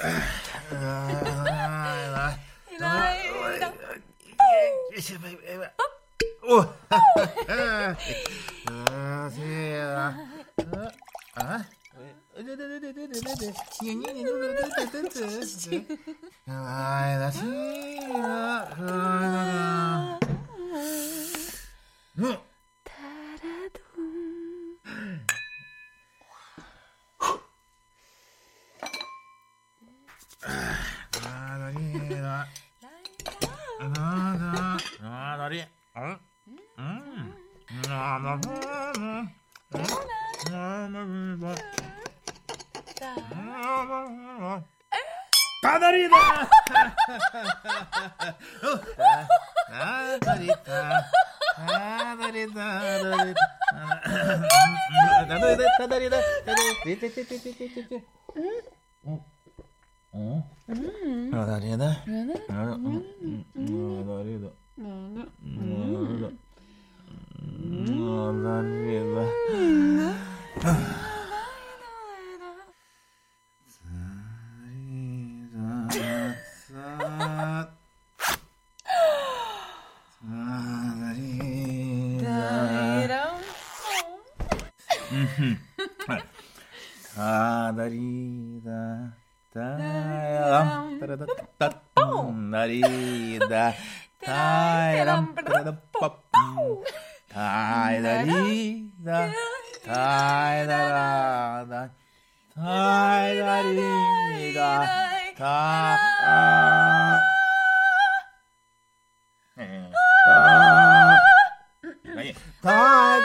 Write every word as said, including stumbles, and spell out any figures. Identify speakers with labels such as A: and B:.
A: ただりだただりだただりだただりだただりだててててててててうんうんただりだただりだただりだたらんたらだたんだりだたやらんたらだぱったいだりだたいだらだたいだりだたあたた